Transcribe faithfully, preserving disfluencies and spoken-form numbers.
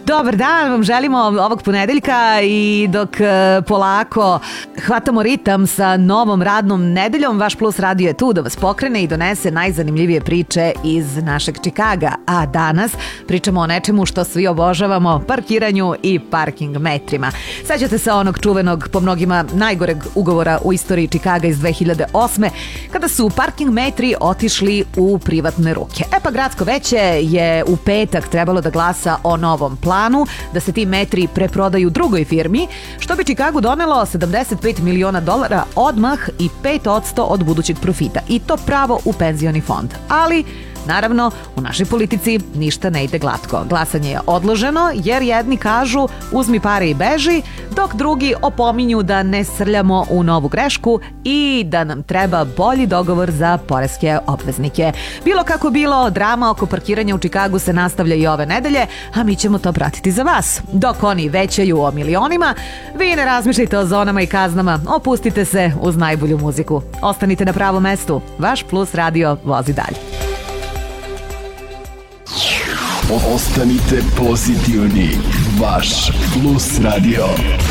Dobar dan vam želimo ovog ponedeljka i dok polako hvatamo ritam sa novom radnom nedeljom, Vaš Plus radio je tu da vas pokrene i donese najzanimljivije priče iz našeg Čikaga. A danas pričamo o nečemu što svi obožavamo, parkiranju i parking metrima. Sećate se onog čuvenog, po mnogima najgoreg ugovora u istoriji Čikaga iz dve hiljade osme. kada su parking metri otišli u privatne ruke. E pa gradsko veće je u petak trebalo da glasa o novom planu, da se ti metri preprodaju drugoj firmi, što bi Čikagu donelo sedamdeset pet miliona dolara odmah i pet posto od budućeg profita. I to pravo u penzioni fond. Ali naravno, u našoj politici ništa ne ide glatko. Glasanje je odloženo jer jedni kažu uzmi pare i beži, dok drugi opominju da ne srljamo u novu grešku i da nam treba bolji dogovor za poreske obveznike. Bilo kako bilo, drama oko parkiranja u Čikagu se nastavlja i ove nedelje, a mi ćemo to pratiti za vas. Dok oni većaju o milionima, vi ne razmišljajte o zonama i kaznama, opustite se uz najbolju muziku. Ostanite na pravom mestu. Vaš Plus radio vozi dalje. Ostanite pozitivni, Vaš Plus radio.